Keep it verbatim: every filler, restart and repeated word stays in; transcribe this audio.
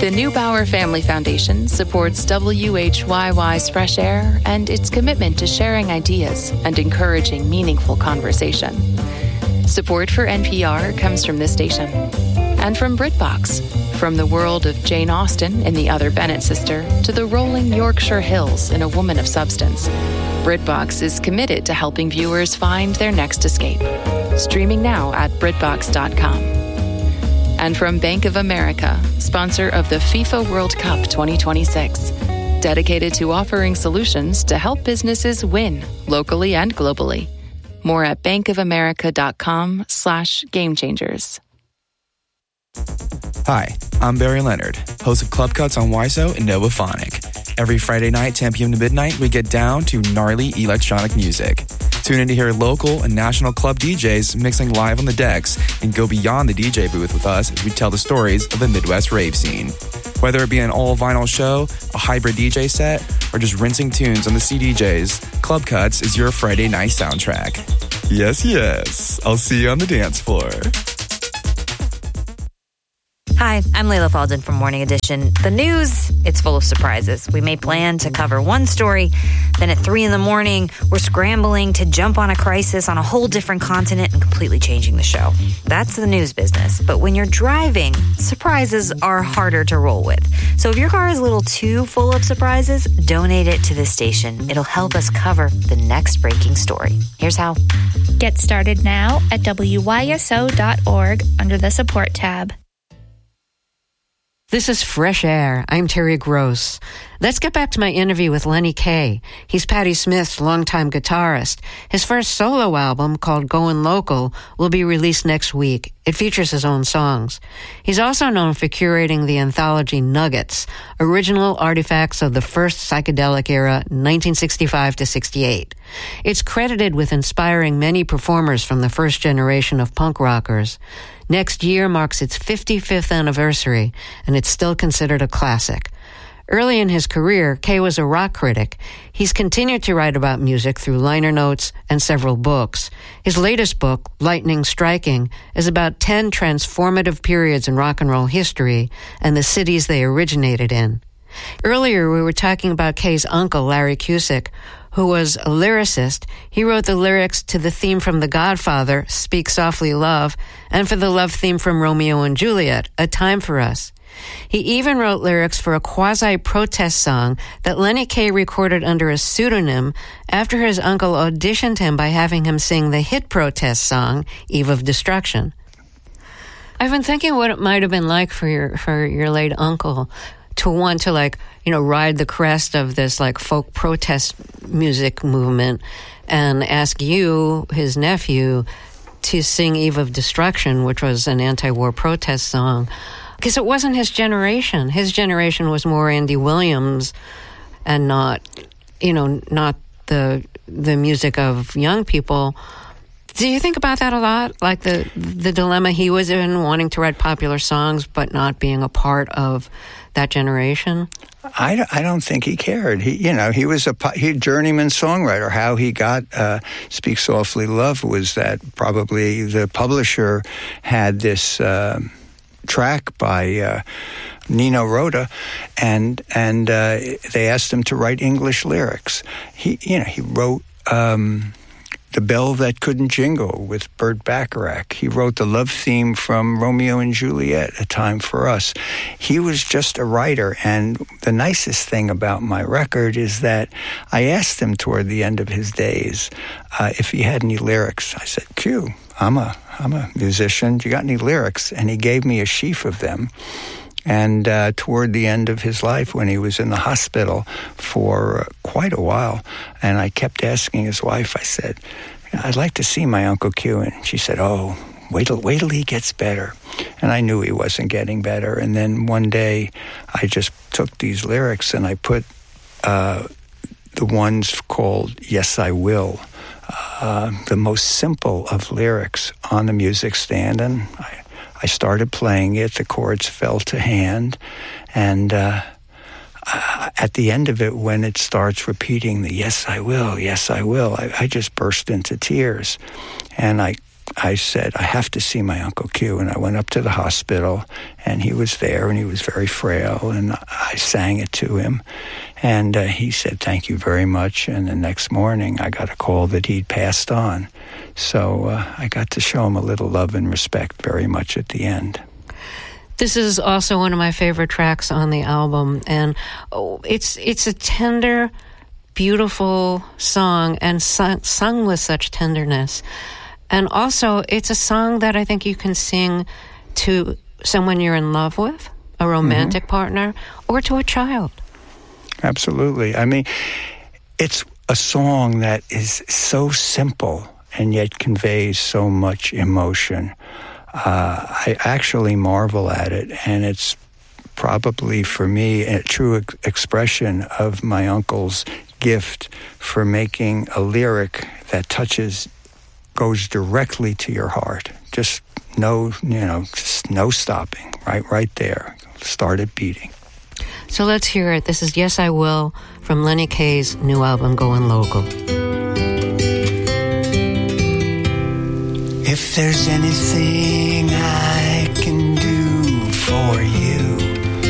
The Neubauer Family Foundation supports W H Y Y's Fresh Air and its commitment to sharing ideas and encouraging meaningful conversation. Support for N P R comes from this station and from BritBox. From the world of Jane Austen in The Other Bennet Sister to the rolling Yorkshire Hills in A Woman of Substance, BritBox is committed to helping viewers find their next escape. Streaming now at Britbox dot com. And from Bank of America, sponsor of the FIFA World Cup twenty twenty-six, dedicated to offering solutions to help businesses win locally and globally. More at bankofamerica.com slash game changers. Hi, I'm Barry Leonard, host of Club Cuts on Y S O and Novaphonic. Every Friday night, ten p.m. to midnight, we get down to gnarly electronic music. Tune in to hear local and national club D Js mixing live on the decks and go beyond the D J booth with us as we tell the stories of the Midwest rave scene. Whether it be an all-vinyl show, a hybrid D J set, or just rinsing tunes on the C D Js, Club Cuts is your Friday night soundtrack. Yes, yes. I'll see you on the dance floor. Hi, I'm Layla Falden from Morning Edition. The news, it's full of surprises. We may plan to cover one story, then at three in the morning, we're scrambling to jump on a crisis on a whole different continent and completely changing the show. That's the news business. But when you're driving, surprises are harder to roll with. So if your car is a little too full of surprises, donate it to this station. It'll help us cover the next breaking story. Here's how. Get started now at W Y S O dot org under the support tab. This is Fresh Air. I'm Terry Gross. Let's get back to my interview with Lenny Kaye. He's Patti Smith's longtime guitarist. His first solo album, called Goin' Local, will be released next week. It features his own songs. He's also known for curating the anthology Nuggets, original artifacts of the first psychedelic era, nineteen sixty-five to sixty-eight. It's credited with inspiring many performers from the first generation of punk rockers. Next year marks its fifty-fifth anniversary, and it's still considered a classic. Early in his career, Kaye was a rock critic. He's continued to write about music through liner notes and several books. His latest book, Lightning Striking, is about ten transformative periods in rock and roll history and the cities they originated in. Earlier, we were talking about Kaye's uncle, Larry Cusick, who was a lyricist. He wrote the lyrics to the theme from The Godfather, Speak Softly Love, and for the love theme from Romeo and Juliet, A Time for Us. He even wrote lyrics for a quasi-protest song that Lenny Kaye recorded under a pseudonym after his uncle auditioned him by having him sing the hit protest song, Eve of Destruction. I've been thinking what it might have been like for your for your late uncle to want to, like, you know, ride the crest of this, like, folk protest music movement and ask you, his nephew, to sing Eve of Destruction, which was an anti-war protest song. Because it wasn't his generation. His generation was more Andy Williams and not, you know, not the the music of young people. Do you think about that a lot? Like the the dilemma he was in, wanting to write popular songs but not being a part of that generation? I, I don't think he cared. He, you know, he was a he journeyman songwriter. How he got uh, "Speak Softly Love" was that probably the publisher had this uh, track by uh, Nino Rota, and and uh, they asked him to write English lyrics. He, you know, he wrote um, "The Bell That Couldn't Jingle" with Burt Bacharach. He wrote the love theme from Romeo and Juliet, A Time for Us. He was just a writer, and the nicest thing about my record is that I asked him toward the end of his days uh, if he had any lyrics. I said, Q, I'm a, I'm a musician. You got any lyrics? And he gave me a sheaf of them. And uh, toward the end of his life, when he was in the hospital for uh, quite a while, and I kept asking his wife, I said, I'd like to see my Uncle Q. And she said, oh, wait till, wait till he gets better. And I knew he wasn't getting better. And then one day, I just took these lyrics and I put uh, the ones called Yes, I Will, uh, the most simple of lyrics, on the music stand. And I I started playing it, the chords fell to hand, and uh, uh, at the end of it, when it starts repeating the yes, I will, yes, I will, I, I just burst into tears. And I I said, I have to see my Uncle Q. And I went up to the hospital, and he was there, and he was very frail, and I sang it to him. And uh, he said, thank you very much. And the next morning, I got a call that he'd passed on. So uh, I got to show him a little love and respect very much at the end. This is also one of my favorite tracks on the album, and oh, it's it's a tender, beautiful song, and sung, sung with such tenderness. And also, it's a song that I think you can sing to someone you're in love with, a romantic mm-hmm. partner, or to a child. Absolutely. I mean, it's a song that is so simple and yet conveys so much emotion. Uh, I actually marvel at it, and it's probably, for me, a true ex- expression of my uncle's gift for making a lyric that touches, goes directly to your heart. Just no, you know, just no stopping, right, right there. Started beating. So let's hear it. This is Yes, I Will from Lenny Kaye's new album, Going Local. If there's anything I can do for you,